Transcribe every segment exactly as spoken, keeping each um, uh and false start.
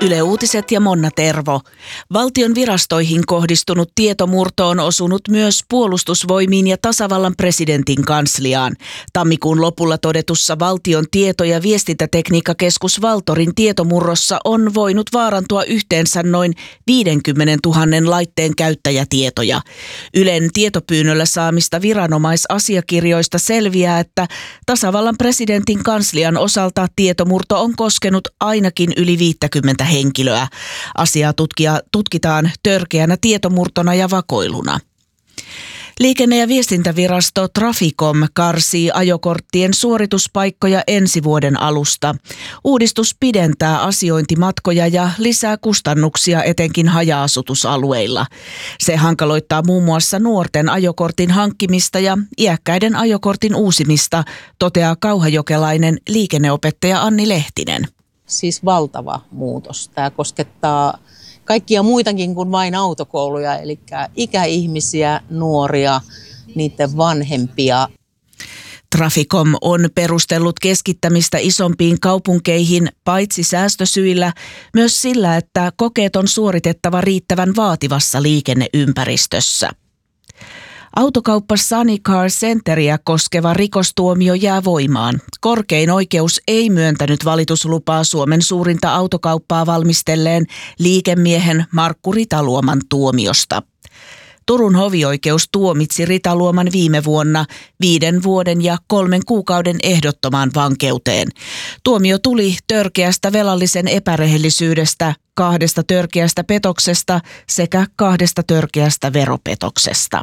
Yle Uutiset ja Monna Tervo. Valtion virastoihin kohdistunut tietomurto on osunut myös puolustusvoimiin ja tasavallan presidentin kansliaan. Tammikuun lopulla todetussa Valtion tieto- ja viestintätekniikkakeskus Valtorin tietomurrossa on voinut vaarantua yhteensä noin viisikymmentätuhatta laitteen käyttäjätietoja. Ylen tietopyynnöllä saamista viranomaisasiakirjoista selviää, että tasavallan presidentin kanslian osalta tietomurto on koskenut ainakin yli viisikymmentä henkilöä. Asiaa tutkia, tutkitaan törkeänä tietomurtona ja vakoiluna. Liikenne- ja viestintävirasto Traficom karsii ajokorttien suorituspaikkoja ensi vuoden alusta. Uudistus pidentää asiointimatkoja ja lisää kustannuksia etenkin haja-asutusalueilla. Se hankaloittaa muun muassa nuorten ajokortin hankkimista ja iäkkäiden ajokortin uusimista, toteaa kauhajokelainen liikenneopettaja Anni Lehtinen. Siis valtava muutos. Tämä koskettaa kaikkia muitakin kuin vain autokouluja, eli ikäihmisiä, nuoria, niiden vanhempia. Traficom on perustellut keskittämistä isompiin kaupunkeihin paitsi säästösyillä, myös sillä, että kokeet on suoritettava riittävän vaativassa liikenneympäristössä. Autokauppa Sunny Car Centeria koskeva rikostuomio jää voimaan. Korkein oikeus ei myöntänyt valituslupaa Suomen suurinta autokauppaa valmistelleen liikemiehen Markku Ritaluoman tuomiosta. Turun hovioikeus tuomitsi Ritaluoman viime vuonna viiden vuoden ja kolmen kuukauden ehdottomaan vankeuteen. Tuomio tuli törkeästä velallisen epärehellisyydestä, kahdesta törkeästä petoksesta sekä kahdesta törkeästä veropetoksesta.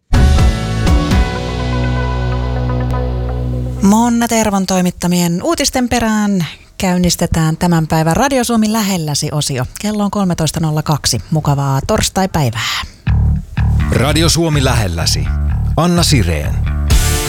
Monna Tervon toimittamien uutisten perään käynnistetään tämän päivän Radio Suomi lähelläsi -osio. Kello on kolmetoista nolla kaksi. Mukavaa torstaipäivää. Radio Suomi lähelläsi. Anna Sireen.